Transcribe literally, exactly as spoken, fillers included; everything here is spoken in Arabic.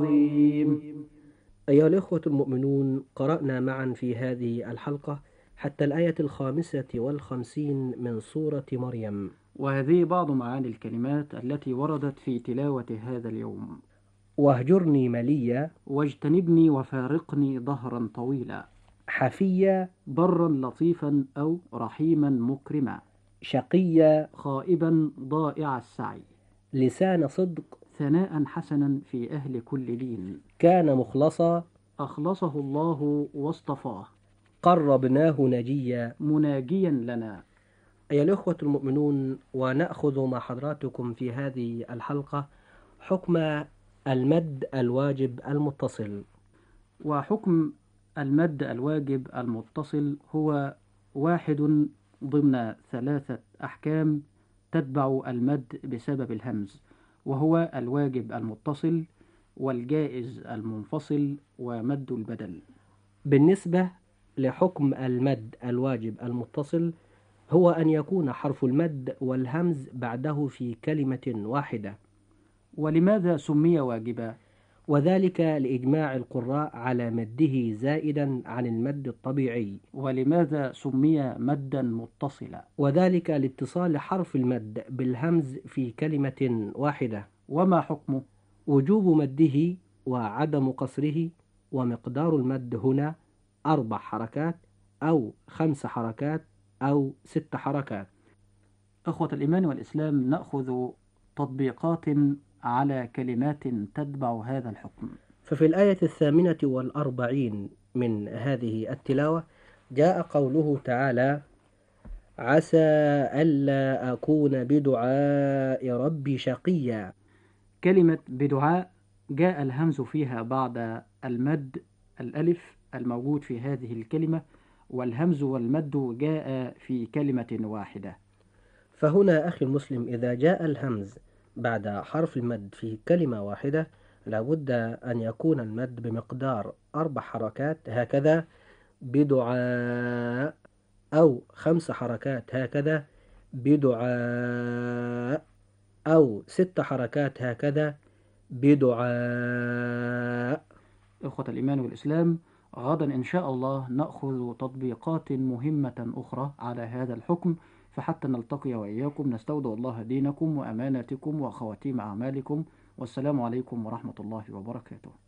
الرجيم. أيها الإخوة المؤمنون، قرأنا معا في هذه الحلقة حتى الآية الخامسة والخمسين من سورة مريم، وهذه بعض معاني الكلمات التي وردت في تلاوة هذا اليوم. واهجرني مليا، واجتنبني وفارقني ظهرا طويلا، حفيا، برا لطيفا أو رحيما مكرما، شقيا، خائبا ضائع السعي، لسان صدق، ثناء حسنا في أهل كل لين، كان مخلصا، أخلصه الله واصطفاه، قربناه نجيا. مناجيا لنا. أيها الإخوة المؤمنون، ونأخذ مع حضراتكم في هذه الحلقة حكم المد الواجب المتصل. وحكم المد الواجب المتصل هو واحد ضمن ثلاثة أحكام تتبع المد بسبب الهمز، وهو الواجب المتصل والجائز المنفصل ومد البدل. بالنسبة لحكم المد الواجب المتصل، هو أن يكون حرف المد والهمز بعده في كلمة واحدة. ولماذا سمي واجبا؟ وذلك لإجماع القراء على مده زائدا عن المد الطبيعي. ولماذا سمي مدا متصلا؟ وذلك لاتصال حرف المد بالهمز في كلمة واحدة. وما حكمه؟ وجوب مده وعدم قصره، ومقدار المد هنا أربع حركات أو خمس حركات أو ست حركات. أخوة الإيمان والإسلام، نأخذ تطبيقات على كلمات تتبع هذا الحكم. ففي الآية الثامنة والأربعين من هذه التلاوة جاء قوله تعالى: عسى ألا أكون بدعاء ربي شقيا. كلمة بدعاء جاء الهمز فيها بعد المد الألف الموجود في هذه الكلمة، والهمز والمد جاء في كلمة واحدة. فهنا أخي المسلم، إذا جاء الهمز بعد حرف المد في كلمة واحدة لابد أن يكون المد بمقدار أربع حركات هكذا بدعاء، أو خمس حركات هكذا بدعاء، أو ست حركات هكذا بدعاء. إخوة الإيمان والإسلام، غدا إن شاء الله نأخذ تطبيقات مهمة أخرى على هذا الحكم، فحتى نلتقي وإياكم نستودع الله دينكم وأماناتكم وخواتيم أعمالكم، والسلام عليكم ورحمة الله وبركاته.